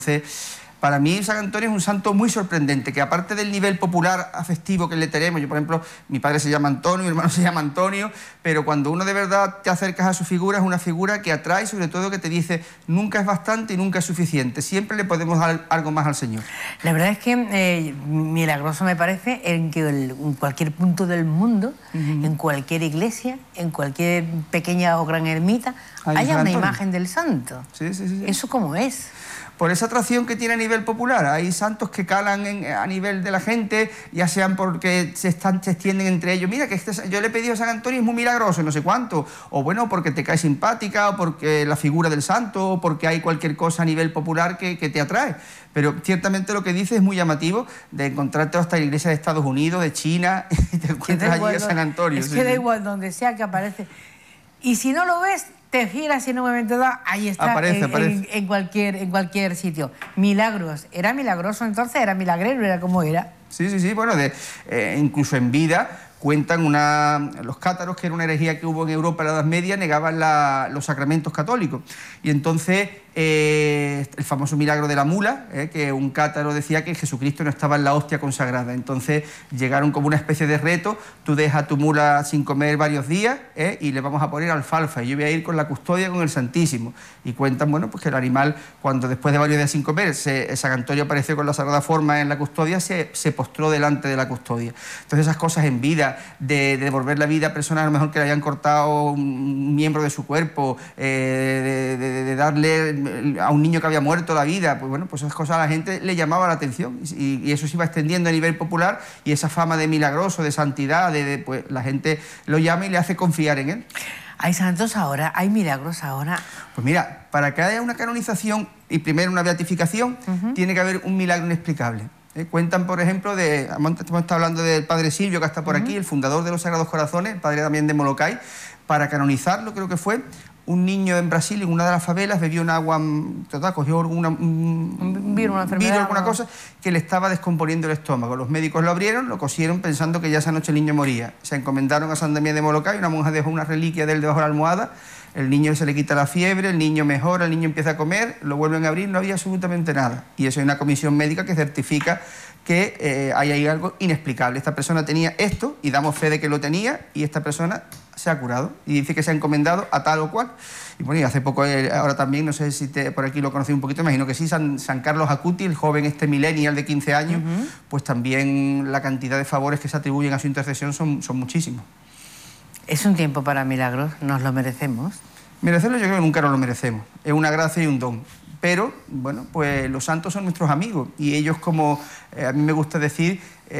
Entonces, para mí San Antonio es un santo muy sorprendente, que aparte del nivel popular afectivo que le tenemos, yo por ejemplo, mi padre se llama Antonio, mi hermano se llama Antonio, pero cuando uno de verdad te acercas a su figura, es una figura que atrae, sobre todo que te dice, nunca es bastante y nunca es suficiente, siempre le podemos dar algo más al Señor. La verdad es que milagroso me parece en que en cualquier punto del mundo, en cualquier iglesia, en cualquier pequeña o gran ermita, haya una imagen del santo. Sí, sí, sí. ¿Eso cómo es? Por esa atracción que tiene a nivel popular. Hay santos que calan a nivel de la gente, ya sean porque se extienden entre ellos. Mira, que yo le he pedido a San Antonio, es muy milagroso, no sé cuánto. O bueno, porque te cae simpática, o porque la figura del santo, o porque hay cualquier cosa a nivel popular que te atrae. Pero ciertamente lo que dice es muy llamativo, de encontrarte hasta en la iglesia de Estados Unidos, de China, y te encuentras allí a San Antonio. Es que da igual donde sea que aparece. Y si no lo ves, te giras y en un momento dado, ahí está, aparece. En cualquier sitio. Milagros. ¿Era milagroso entonces? ¿Era milagrero? ¿Era como era? Sí, sí, sí. Bueno, incluso en vida cuentan los cátaros, que era una herejía que hubo en Europa en la Edad Media, negaban los sacramentos católicos. Y entonces el famoso milagro de la mula, que un cátaro decía que Jesucristo no estaba en la hostia consagrada. Entonces llegaron como una especie de reto: tú dejas a tu mula sin comer varios días y le vamos a poner alfalfa, y yo voy a ir con la custodia con el Santísimo. Y cuentan, bueno, pues que el animal, cuando después de varios días sin comer, San Antonio apareció con la Sagrada Forma en la custodia, se postró delante de la custodia. Entonces esas cosas en vida, de devolver la vida a personas a lo mejor que le hayan cortado un miembro de su cuerpo, de darle a un niño que había muerto la vida, pues bueno, pues esas cosas a la gente le llamaba la atención, y eso se iba extendiendo a nivel popular, y esa fama de milagroso, de santidad, pues la gente lo llama y le hace confiar en él. ¿Hay santos ahora? ¿Hay milagros ahora? Pues mira, para que haya una canonización y primero una beatificación, tiene que haber un milagro inexplicable. Cuentan, por ejemplo, hemos estado hablando del padre Silvio, que está por aquí, el fundador de los Sagrados Corazones, el padre también de Molokai. Para canonizarlo, creo que fue, un niño en Brasil, en una de las favelas, bebió un agua, cogió un virus, alguna cosa, que le estaba descomponiendo el estómago. Los médicos lo abrieron, lo cosieron pensando que ya esa noche el niño moría. Se encomendaron a San Damián de Molokai, una monja dejó una reliquia de él debajo de la almohada. El niño se le quita la fiebre, el niño mejora, el niño empieza a comer, lo vuelven a abrir, no había absolutamente nada. Y eso es una comisión médica que certifica que hay ahí algo inexplicable. Esta persona tenía esto y damos fe de que lo tenía, y esta persona se ha curado y dice que se ha encomendado a tal o cual. Y bueno, y hace poco, ahora también, no sé si por aquí lo conocí un poquito, imagino que sí, San Carlos Acuti, el joven millennial de 15 años, pues también la cantidad de favores que se atribuyen a su intercesión son muchísimos. Es un tiempo para milagros, nos lo merecemos. Merecerlo yo creo que nunca nos lo merecemos, es una gracia y un don. Pero, bueno, pues los santos son nuestros amigos, y ellos, como a mí me gusta decir,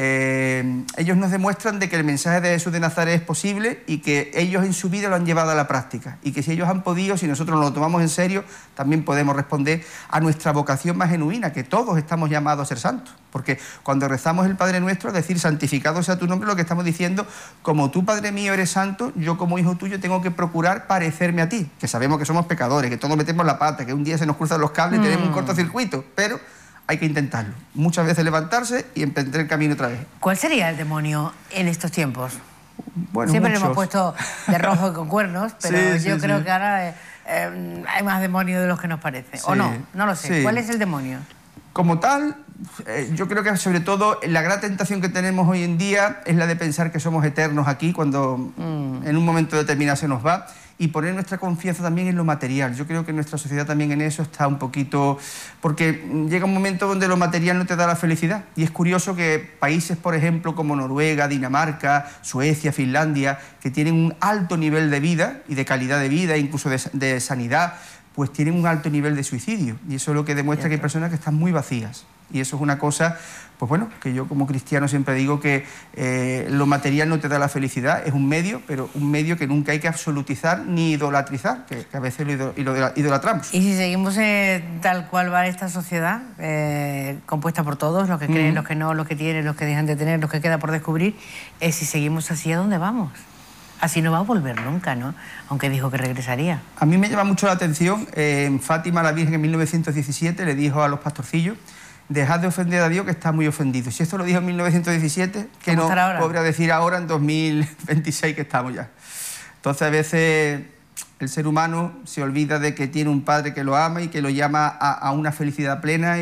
ellos nos demuestran de que el mensaje de Jesús de Nazaret es posible, y que ellos en su vida lo han llevado a la práctica, y que si ellos han podido, si nosotros nos lo tomamos en serio, también podemos responder a nuestra vocación más genuina, que todos estamos llamados a ser santos. Porque cuando rezamos el Padre Nuestro, es decir, santificado sea tu nombre, lo que estamos diciendo, como tú, Padre mío, eres santo, yo como hijo tuyo tengo que procurar parecerme a ti, que sabemos que somos pecadores, que todos metemos la pata, que un día se nos cruzan los cables y tenemos un cortocircuito, pero hay que intentarlo. Muchas veces levantarse y emprender el camino otra vez. ¿Cuál sería el demonio en estos tiempos? Bueno, siempre muchos. Lo hemos puesto de rojo y con cuernos, pero yo creo que ahora hay más demonios de los que nos parece. ¿O no? No lo sé. ¿Cuál es el demonio? Como tal, yo creo que sobre todo la gran tentación que tenemos hoy en día es la de pensar que somos eternos aquí, cuando en un momento determinado se nos va, y poner nuestra confianza también en lo material. Yo creo que nuestra sociedad también en eso está un poquito... Porque llega un momento donde lo material no te da la felicidad, y es curioso que países, por ejemplo, como Noruega, Dinamarca, Suecia, Finlandia, que tienen un alto nivel de vida y de calidad de vida, incluso de sanidad, pues tienen un alto nivel de suicidio, y eso es lo que demuestra que hay personas que están muy vacías. Y eso es una cosa, pues bueno, que yo como cristiano siempre digo que lo material no te da la felicidad, es un medio, pero un medio que nunca hay que absolutizar ni idolatrizar, que a veces lo idolatramos. Y si seguimos tal cual va esta sociedad, compuesta por todos, los que creen, los que no, los que tienen, los que dejan de tener, los que queda por descubrir, si seguimos así, ¿a dónde vamos? Así no va a volver nunca, ¿no? Aunque dijo que regresaría. A mí me llama mucho la atención, en Fátima la Virgen en 1917 le dijo a los pastorcillos: dejad de ofender a Dios, que está muy ofendido. Si esto lo dijo en 1917, que no podría decir ahora en 2026 que estamos ya. Entonces a veces El ser humano se olvida de que tiene un padre que lo ama y que lo llama a una felicidad plena